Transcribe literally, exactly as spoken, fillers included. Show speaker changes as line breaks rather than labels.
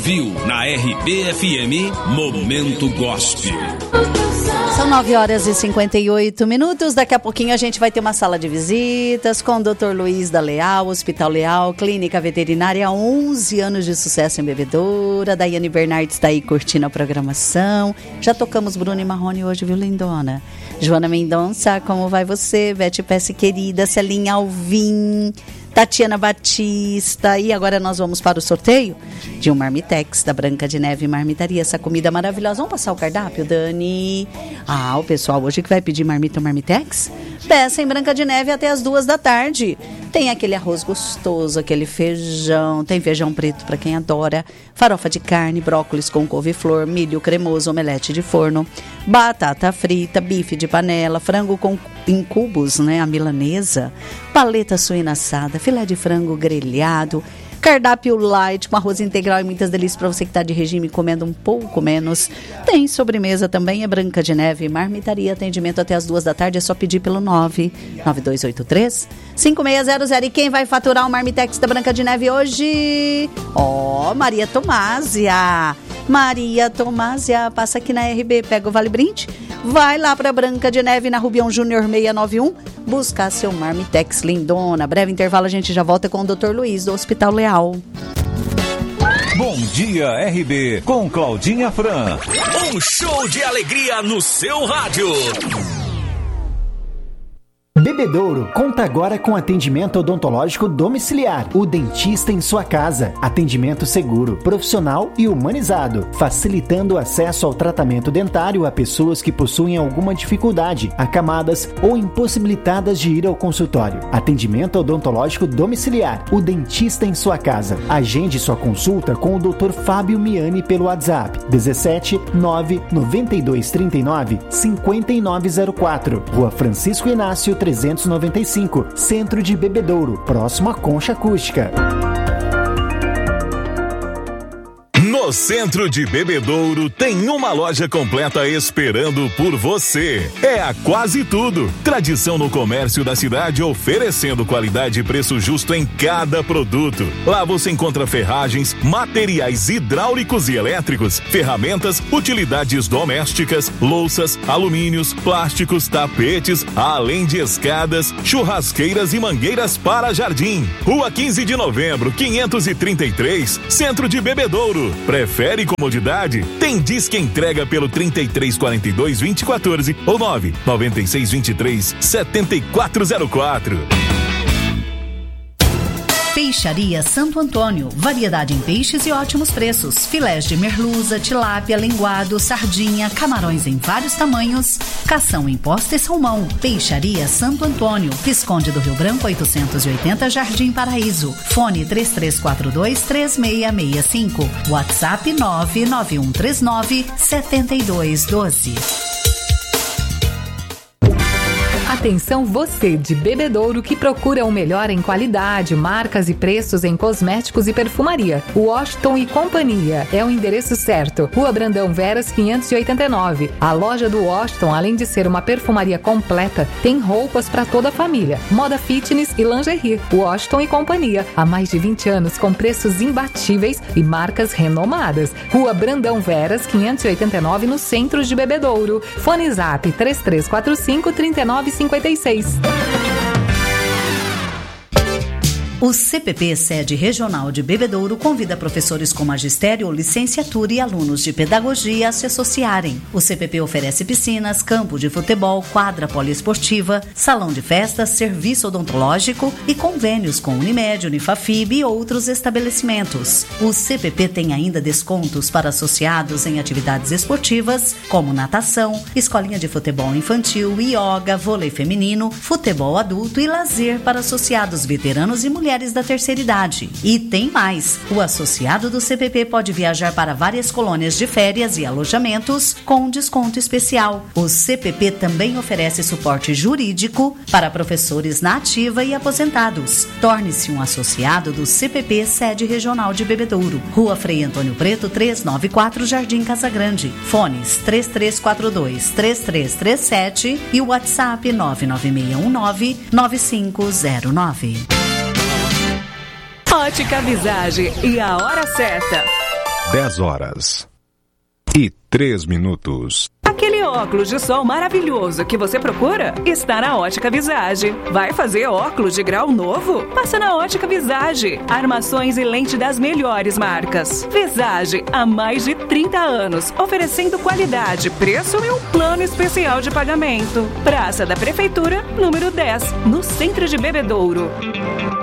Viu na R B F M Momento Gospel.
São nove horas e cinquenta e oito minutos. Daqui a pouquinho a gente vai ter uma sala de visitas com o doutor Luiz da Leal, Hospital Leal, Clínica Veterinária, onze anos de sucesso em Bebedouro. A Daiane Bernardes está aí curtindo a programação. Já tocamos Bruno e Marrone hoje, viu, lindona? Joana Mendonça, como vai você? Bete Pesce querida, Celinha Alvim, Tatiana Batista. E agora nós vamos para o sorteio de um Marmitex da Branca de Neve Marmitaria. Essa comida maravilhosa. Vamos passar o cardápio, Dani? Ah, o pessoal hoje que vai pedir marmita ou Marmitex? Peça em Branca de Neve até as duas da tarde. Tem aquele arroz gostoso, aquele feijão, tem feijão preto para quem adora, farofa de carne, brócolis com couve-flor, milho cremoso, omelete de forno, batata frita, bife de panela, frango com, em cubos, né, a milanesa, paleta suína assada, filé de frango grelhado, cardápio light com arroz integral e muitas delícias para você que está de regime comendo um pouco menos. Tem sobremesa também, é Branca de Neve Marmitaria, atendimento até as duas da tarde, é só pedir pelo nove nove dois oito três cinco seis zero zero. E quem vai faturar o Marmitex da Branca de Neve hoje? Ó, oh, Maria Tomásia. Maria Tomásia, passa aqui na R B, pega o Vale Brinde, vai lá para Branca de Neve, na Rubião Júnior seiscentos e noventa e um, buscar seu Marmitex lindona. Breve intervalo, a gente já volta com o doutor Luiz do Hospital Leal.
Bom dia, R B, com Claudinha Fran.
Um show de alegria no seu rádio.
Bebedouro conta agora com atendimento odontológico domiciliar. O dentista em sua casa. Atendimento seguro, profissional e humanizado, facilitando o acesso ao tratamento dentário a pessoas que possuem alguma dificuldade, acamadas ou impossibilitadas de ir ao consultório. Atendimento odontológico domiciliar. O dentista em sua casa. Agende sua consulta com o doutor Fábio Miani pelo WhatsApp dezessete nove noventa e dois trinta e nove cinquenta e nove zero quatro. Rua Francisco Inácio trezentos e noventa e cinco, Centro de Bebedouro, próximo à Concha Acústica.
No Centro de Bebedouro tem uma loja completa esperando por você. É a Quase Tudo. Tradição no comércio da cidade, oferecendo qualidade e preço justo em cada produto. Lá você encontra ferragens, materiais hidráulicos e elétricos, ferramentas, utilidades domésticas, louças, alumínios, plásticos, tapetes, além de escadas, churrasqueiras e mangueiras para jardim. Rua quinze de novembro, quinhentos e trinta e três, Centro de Bebedouro. Prefere comodidade? Tem Disque Entrega pelo trinta e três quarenta e dois vinte e quatorze ou nove noventa e seis vinte e três setenta e quatro zero quatro.
Peixaria Santo Antônio, variedade em peixes e ótimos preços. Filés de merluza, tilápia, linguado, sardinha, camarões em vários tamanhos, cação em posta e salmão. Peixaria Santo Antônio, Visconde do Rio Branco oitocentos e oitenta, Jardim Paraíso. Fone três três quatro dois três seis seis cinco, WhatsApp nove nove um três nove sete dois um dois.
Atenção você de Bebedouro que procura o melhor em qualidade, marcas e preços em cosméticos e perfumaria. Washington e Companhia é o endereço certo. Rua Brandão Veras quinhentos e oitenta e nove. A loja do Washington, além de ser uma perfumaria completa, tem roupas para toda a família, moda fitness e lingerie. Washington e Companhia, há mais de vinte anos com preços imbatíveis e marcas renomadas. Rua Brandão Veras quinhentos e oitenta e nove, no centro de Bebedouro. Fone Zap três três quatro cinco, três nove cinco seis.
O C P P Sede Regional de Bebedouro convida professores com magistério ou licenciatura e alunos de pedagogia a se associarem. O C P P oferece piscinas, campo de futebol, quadra poliesportiva, salão de festas, serviço odontológico e convênios com Unimed, Unifafib e outros estabelecimentos. O C P P tem ainda descontos para associados em atividades esportivas, como natação, escolinha de futebol infantil, ioga, vôlei feminino, futebol adulto e lazer para associados veteranos e mulheres da terceira idade. E tem mais! O associado do C P P pode viajar para várias colônias de férias e alojamentos com desconto especial. O C P P também oferece suporte jurídico para professores na ativa e aposentados. Torne-se um associado do C P P Sede Regional de Bebedouro. Rua Frei Antônio Preto, trezentos e noventa e quatro, Jardim Casagrande. Fones três três quatro dois, três três três sete e o WhatsApp nove nove seis um nove, nove cinco zero nove.
Ótica Visagem e a hora certa.
dez horas e três minutos.
Aquele óculos de sol maravilhoso que você procura está na Ótica Visage. Vai fazer óculos de grau novo? Passa na Ótica Visage. Armações e lente das melhores marcas. Visage, há mais de trinta anos, oferecendo qualidade, preço e um plano especial de pagamento. Praça da Prefeitura, número dez, no centro de Bebedouro.